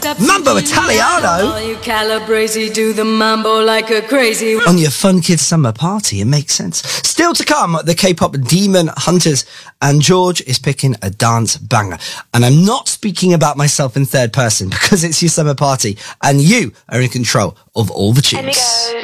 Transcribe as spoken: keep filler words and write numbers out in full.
Mambo Italiano. You Calabrese do the mambo like a crazy. On your Fun Kids Summer Party, it makes sense. Still to come, the K-pop Demon Hunters, and George is picking a dance banger. And I'm not speaking about myself in third person because it's your summer party and you are in control of all the tunes.